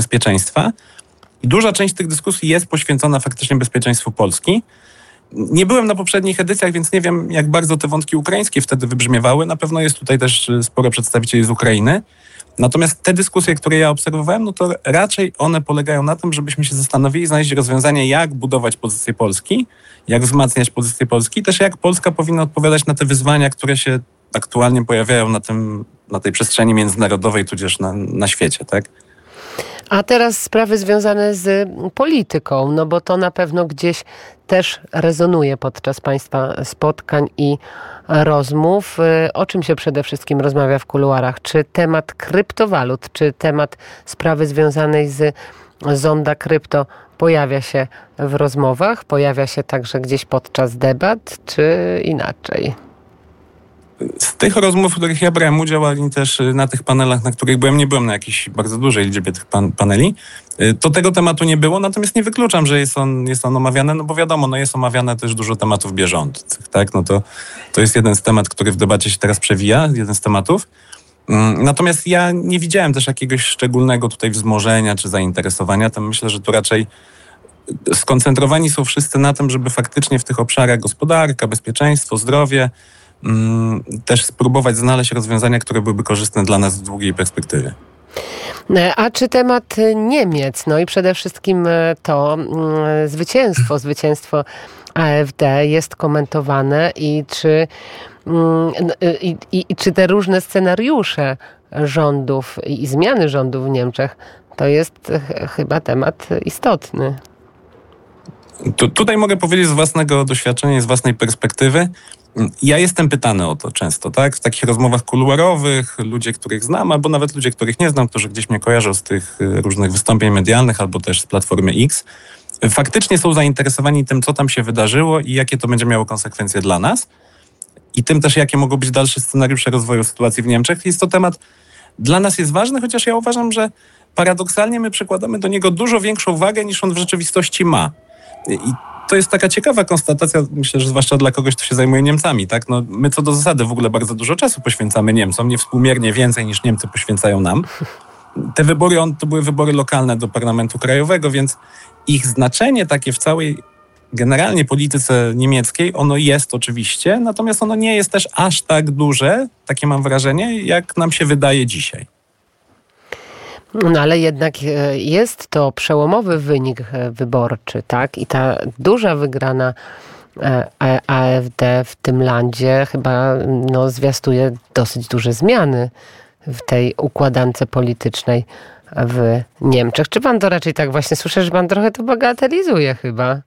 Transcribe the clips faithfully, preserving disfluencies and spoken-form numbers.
bezpieczeństwa. I duża część tych dyskusji jest poświęcona faktycznie bezpieczeństwu Polski. Nie byłem na poprzednich edycjach, więc nie wiem, jak bardzo te wątki ukraińskie wtedy wybrzmiewały. Na pewno jest tutaj też sporo przedstawicieli z Ukrainy. Natomiast te dyskusje, które ja obserwowałem, no to raczej one polegają na tym, żebyśmy się zastanowili, znaleźć rozwiązanie, jak budować pozycję Polski, jak wzmacniać pozycję Polski, też jak Polska powinna odpowiadać na te wyzwania, które się aktualnie pojawiają na tym, na tej przestrzeni międzynarodowej, tudzież na, na świecie, tak? A teraz sprawy związane z polityką, no bo to na pewno gdzieś też rezonuje podczas Państwa spotkań i rozmów. O czym się przede wszystkim rozmawia w kuluarach? Czy temat kryptowalut, czy temat sprawy związanej z zonda krypto pojawia się w rozmowach? Pojawia się także gdzieś podczas debat, czy inaczej? Z tych rozmów, w których ja brałem udział, ale też na tych panelach, na których byłem, nie byłem na jakiejś bardzo dużej liczbie tych pan- paneli, to tego tematu nie było, natomiast nie wykluczam, że jest on, jest on omawiany, no bo wiadomo, no jest omawiane też dużo tematów bieżących, tak? No to, to jest jeden z tematów, który w debacie się teraz przewija, jeden z tematów. Natomiast ja nie widziałem też jakiegoś szczególnego tutaj wzmożenia czy zainteresowania, to myślę, że tu raczej skoncentrowani są wszyscy na tym, żeby faktycznie w tych obszarach gospodarka, bezpieczeństwo, zdrowie, też spróbować znaleźć rozwiązania, które byłyby korzystne dla nas w długiej perspektywie. A czy temat Niemiec, no i przede wszystkim to zwycięstwo, zwycięstwo A F D jest komentowane i czy, i, i, i czy te różne scenariusze rządów i zmiany rządów w Niemczech to jest chyba temat istotny. Tu, tutaj mogę powiedzieć z własnego doświadczenia, z własnej perspektywy. Ja jestem pytany o to często, tak? W takich rozmowach kuluarowych, ludzie, których znam, albo nawet ludzie, których nie znam, którzy gdzieś mnie kojarzą z tych różnych wystąpień medialnych, albo też z Platformy X, faktycznie są zainteresowani tym, co tam się wydarzyło i jakie to będzie miało konsekwencje dla nas. I tym też, jakie mogą być dalsze scenariusze rozwoju sytuacji w Niemczech. Jest to temat dla nas jest ważny, chociaż ja uważam, że paradoksalnie my przykładamy do niego dużo większą wagę, niż on w rzeczywistości ma. I to jest taka ciekawa konstatacja, myślę, że zwłaszcza dla kogoś, kto się zajmuje Niemcami, tak? No, my co do zasady w ogóle bardzo dużo czasu poświęcamy Niemcom, niewspółmiernie więcej niż Niemcy poświęcają nam. Te wybory, on, to były wybory lokalne do Parlamentu Krajowego, więc ich znaczenie takie w całej generalnie polityce niemieckiej, ono jest oczywiście, natomiast ono nie jest też aż tak duże, takie mam wrażenie, jak nam się wydaje dzisiaj. No ale jednak jest to przełomowy wynik wyborczy, tak? I ta duża wygrana A F D w tym landzie chyba no, zwiastuje dosyć duże zmiany w tej układance politycznej w Niemczech. Czy pan to raczej tak właśnie słyszę, że pan trochę to bagatelizuje chyba?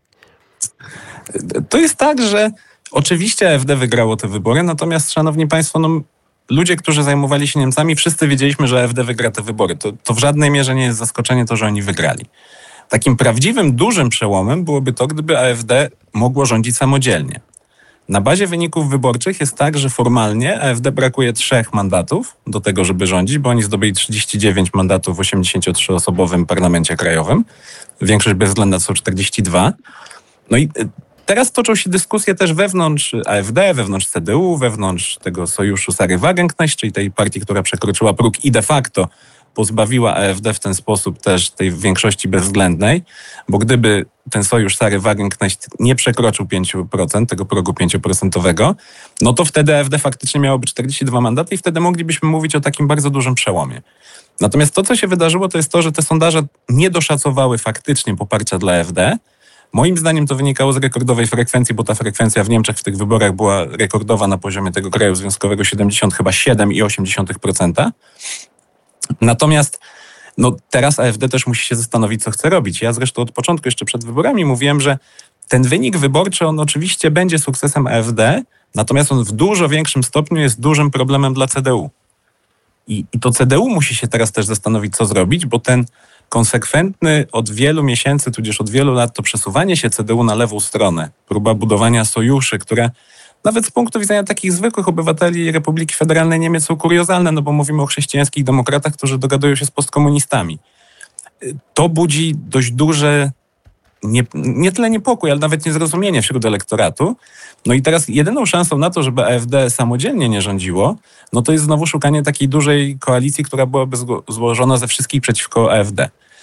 To jest tak, że oczywiście A F D wygrało te wybory, natomiast, szanowni państwo, no, ludzie, którzy zajmowali się Niemcami, wszyscy wiedzieliśmy, że A F D wygra te wybory. To, to w żadnej mierze nie jest zaskoczenie to, że oni wygrali. Takim prawdziwym, dużym przełomem byłoby to, gdyby A F D mogło rządzić samodzielnie. Na bazie wyników wyborczych jest tak, że formalnie A F D brakuje trzech mandatów do tego, żeby rządzić, bo oni zdobyli trzydzieści dziewięć mandatów w osiemdziesięciotrzyosobowym parlamencie krajowym. Większość bezwzględna to są czterdzieści dwa. No i teraz toczą się dyskusje też wewnątrz A F D, wewnątrz C D U, wewnątrz tego sojuszu Sary Wagenknecht, czyli tej partii, która przekroczyła próg i de facto pozbawiła A F D w ten sposób też tej większości bezwzględnej, bo gdyby ten sojusz Sary Wagenknecht nie przekroczył pięć procent, tego progu pięć procent, no to wtedy A F D faktycznie miałoby czterdzieści dwa mandaty i wtedy moglibyśmy mówić o takim bardzo dużym przełomie. Natomiast to, co się wydarzyło, to jest to, że te sondaże nie doszacowały faktycznie poparcia dla A F D. Moim zdaniem to wynikało z rekordowej frekwencji, bo ta frekwencja w Niemczech w tych wyborach była rekordowa na poziomie tego kraju związkowego siedemdziesiąt chyba siedem i osiem dziesiątych procent. Natomiast no, teraz A F D też musi się zastanowić, co chce robić. Ja zresztą od początku, jeszcze przed wyborami mówiłem, że ten wynik wyborczy, on oczywiście będzie sukcesem A F D, natomiast on w dużo większym stopniu jest dużym problemem dla C D U. I, i to C D U musi się teraz też zastanowić, co zrobić, bo ten konsekwentny od wielu miesięcy, tudzież od wielu lat to przesuwanie się C D U na lewą stronę, próba budowania sojuszy, które nawet z punktu widzenia takich zwykłych obywateli Republiki Federalnej Niemiec są kuriozalne, no bo mówimy o chrześcijańskich demokratach, którzy dogadują się z postkomunistami. To budzi dość duże, nie, nie tyle niepokój, ale nawet niezrozumienie wśród elektoratu. No i teraz jedyną szansą na to, żeby A F D samodzielnie nie rządziło, no to jest znowu szukanie takiej dużej koalicji, która byłaby złożona ze wszystkich przeciwko A F D.